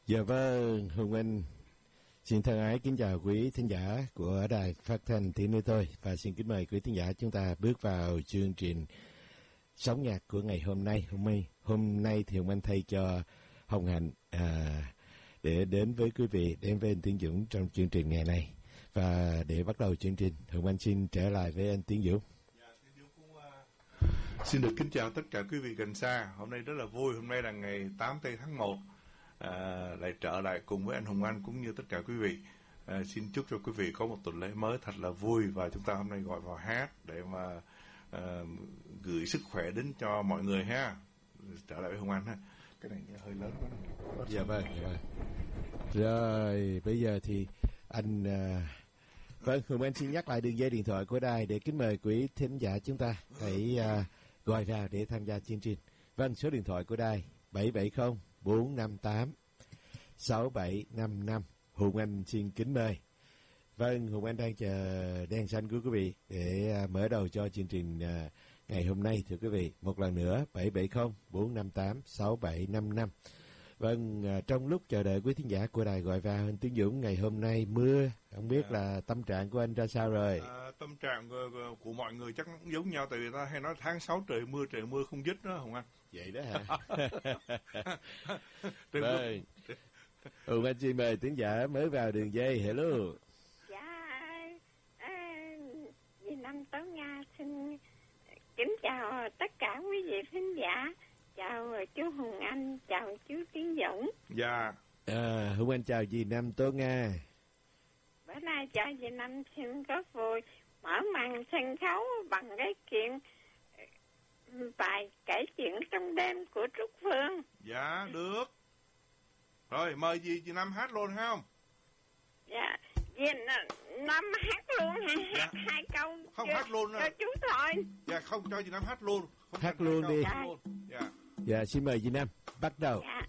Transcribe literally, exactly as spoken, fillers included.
Dạ vâng, Hùng Anh xin thân ái kính chào quý thính giả của đài phát thanh Tiếng Nói Tôi, và xin kính mời quý thính giả chúng ta bước vào chương trình Sống Nhạc của ngày hôm nay. Hôm nay, hôm nay thì Hùng Anh thay cho Hồng Hạnh à, để đến với quý vị, đến với anh Tiến Dũng trong chương trình ngày này. Và để bắt đầu chương trình, Hùng Anh xin trở lại với anh Tiến Dũng. Dạ, Tiến Dũng cũng uh, xin được kính chào tất cả quý vị gần xa. Hôm nay rất là vui, hôm nay là ngày tám tây tháng một. À, lại trở lại cùng với anh Hùng Anh cũng như tất cả quý vị. À, xin chúc cho quý vị có một tuần lễ mới thật là vui, và chúng ta hôm nay gọi vào hát để mà à, gửi sức khỏe đến cho mọi người ha. Trở lại với Hùng Anh ha. Cái này hơi lớn quá. Dạ vâng, dạ vâng. Rồi bây giờ thì anh à, vâng, Hùng Anh xin nhắc lại đường dây điện thoại của đài để kính mời quý thính giả chúng ta hãy à, gọi vào để tham gia chương trình. Vâng, số điện thoại của đài bảy bảy không bốn năm tám sáu bảy năm năm. Hùng Anh xin kính mời. Vâng, Hùng Anh đang chờ đèn xanh của quý vị để uh, mở đầu cho chương trình uh, ngày hôm nay, thưa quý vị. Một lần nữa bảy bảy không bốn năm tám sáu bảy năm năm. Vâng, uh, trong lúc chờ đợi quý thính giả của đài gọi vào, anh Tiến Dũng, ngày hôm nay mưa, không biết à. là tâm trạng của anh ra sao rồi? À, tâm trạng của, của mọi người chắc cũng giống nhau, tại vì ta hay nói tháng sáu trời mưa, trời mưa không dứt đó Hùng Anh. Vậy đó hả? Vâng. Hùng Anh xin mời thính giả mới vào đường dây. Hello. Dạ, à, Dì Năm Tố Nga xin kính chào tất cả quý vị thính giả. Chào chú Hùng Anh, chào chú Tiến Dũng. Dạ. À, Hùng Anh chào dì Năm Tố Nga. Bữa nay cho dì Năm xin có vui mở màn sân khấu bằng cái chuyện bài kể chuyện trong đêm của Trúc Phương. Dạ, được. Rồi, mời dì, dì Năm hát luôn ha không? Dạ, dì Năm hát luôn hả? Dạ. Hai câu Không cho, hát luôn cho chú thôi. Dạ, không cho dì Năm hát luôn. Không Hát luôn đi. hát luôn. Dạ. Dạ, xin mời dì Năm, bắt đầu. Dạ.